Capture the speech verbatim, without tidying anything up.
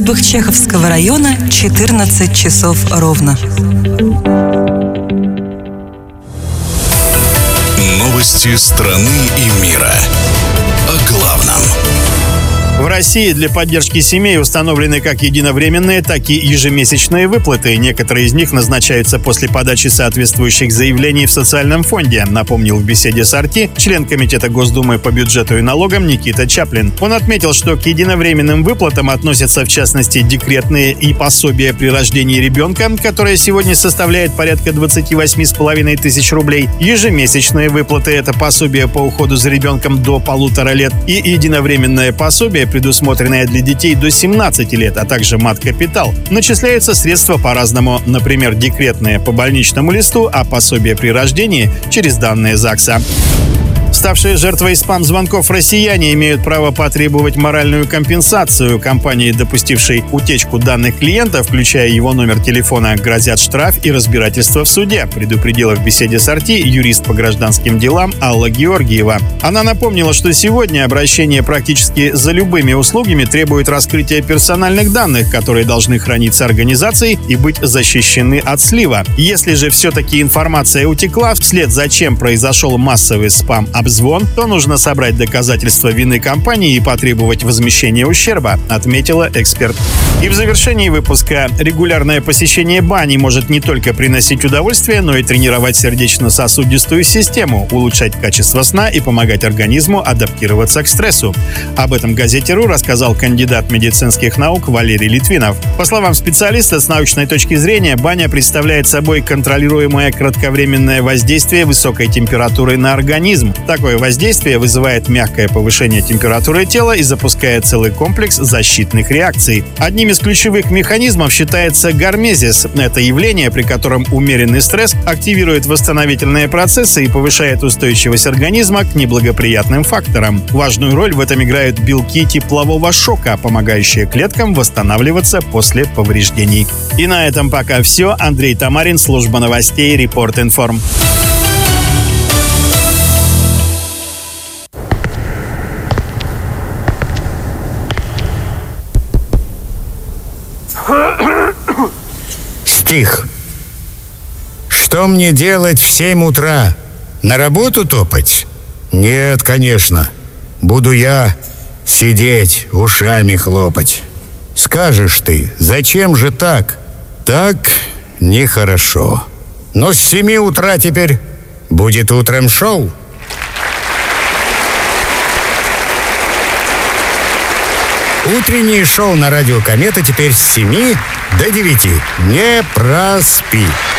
службах Чеховского района четырнадцать часов ровно. Новости страны и мира. О главном. В России для поддержки семей установлены как единовременные, так и ежемесячные выплаты. Некоторые из них назначаются после подачи соответствующих заявлений в социальном фонде, напомнил в беседе с «Арти» член Комитета Госдумы по бюджету и налогам Никита Чаплин. Он отметил, что к единовременным выплатам относятся в частности декретные и пособия при рождении ребенка, которое сегодня составляет порядка двадцать восемь с половиной тысяч рублей, ежемесячные выплаты – это пособие по уходу за ребенком до полутора лет, и единовременное пособие, предусмотренная для детей до семнадцати лет, а также мат-капитал. Начисляются средства по-разному. Например, декретные по больничному листу, а пособие при рождении через данные ЗАГСа. Ставшие жертвой спам-звонков россияне имеют право потребовать моральную компенсацию. Компании, допустившей утечку данных клиента, включая его номер телефона, грозят штраф и разбирательство в суде, предупредила в беседе с «Арти» юрист по гражданским делам Алла Георгиева. Она напомнила, что сегодня обращение практически за любыми услугами требует раскрытия персональных данных, которые должны храниться организацией и быть защищены от слива. Если же все-таки информация утекла, вслед за чем произошел массовый спам обзвон, то нужно собрать доказательства вины компании и потребовать возмещения ущерба, отметила эксперт. И в завершении выпуска: регулярное посещение бани может не только приносить удовольствие, но и тренировать сердечно-сосудистую систему, улучшать качество сна и помогать организму адаптироваться к стрессу. Об этом газете «Ру» рассказал кандидат медицинских наук Валерий Литвинов. По словам специалиста, с научной точки зрения баня представляет собой контролируемое кратковременное воздействие высокой температуры на организм. Такое воздействие вызывает мягкое повышение температуры тела и запускает целый комплекс защитных реакций. Одним из ключевых механизмов считается гормезис. Это явление, при котором умеренный стресс активирует восстановительные процессы и повышает устойчивость организма к неблагоприятным факторам. Важную роль в этом играют белки теплового шока, помогающие клеткам восстанавливаться после повреждений. И на этом пока все. Андрей Тамарин, служба новостей, Репорт Информ. Стих. Что мне делать в семь утра? На работу топать? Нет, конечно. Буду я сидеть, ушами хлопать. Скажешь ты, зачем же так? Так нехорошо. Но с семи утра теперь будет утром шоу. Утреннее шоу на радио «Комета» теперь с семи до девяти. Не проспи.